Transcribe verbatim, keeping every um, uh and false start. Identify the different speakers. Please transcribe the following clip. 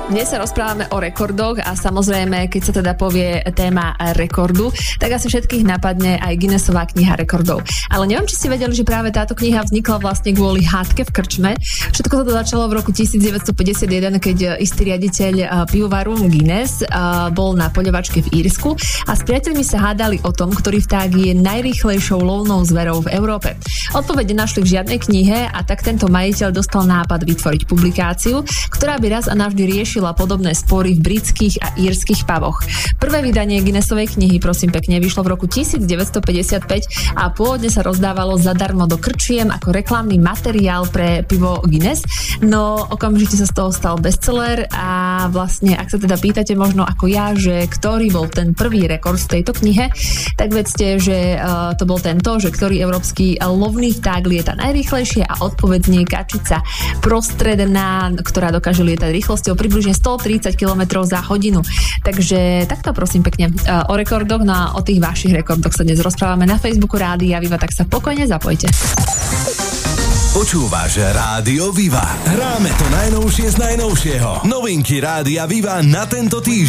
Speaker 1: Dnes sa rozprávame o rekordoch a samozrejme, keď sa teda povie téma rekordu, tak asi všetkých napadne aj Guinnessová kniha rekordov. Ale neviem, či ste vedeli, že práve táto kniha vznikla vlastne kvôli hádke v krčme. Všetko sa to začalo v roku devätnásťstopäťdesiatjeden, keď istý riaditeľ pivovaru Guinness bol na poľovačke v Írsku a s priateľmi sa hádali o tom, ktorý vták je najrýchlejšou lovnou zverou v Európe. Odpovede našli v žiadnej knihe a tak tento majiteľ dostal nápad vytvoriť publikáciu, ktorá by raz a navždy riešila podobné spory v britských a írskych puboch. Prvé vydanie Guinnessovej knihy, prosím pekne, vyšlo v roku devätnásťstopäťdesiatpäť a pôvodne sa rozdávalo zadarmo do krčiem ako reklamný materiál pre pivo Guinness, no okamžite sa z toho stal bestseller a vlastne, ak sa teda pýtate možno ako ja, že ktorý bol ten prvý rekord v tejto knihe, tak vedzte, že uh, to bol tento, že ktorý európsky lovný vták lieta najrýchlejšie a odpoveď znie kačica prostredná, ktorá dokáže lietať rýchlosťou približne stotridsať kilometrov za hodinu. Takže takto prosím pekne o rekordoch, no a o tých vašich rekordoch sa dnes rozprávame na Facebooku Rádia Viva, tak sa pokojne zapojte.
Speaker 2: Počúvaš Rádio Viva. Hráme to najnovšie z najnovšieho. Novinky Rádia Viva na tento týždeň.